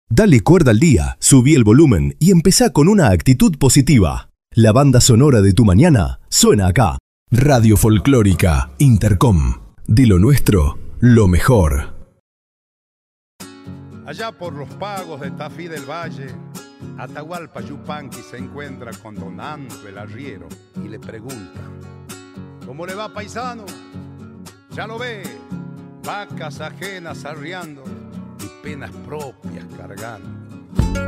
Dale cuerda al día, subí el volumen y empezá con una actitud positiva. La banda sonora de tu mañana suena acá. Radio Folclórica Intercom. De lo nuestro, lo mejor. Allá por los pagos de Tafí del Valle, Atahualpa Yupanqui se encuentra con don Anto el arriero y le pregunta: ¿cómo le va, paisano? Ya lo ve, vacas ajenas arriando y penas propias cargando.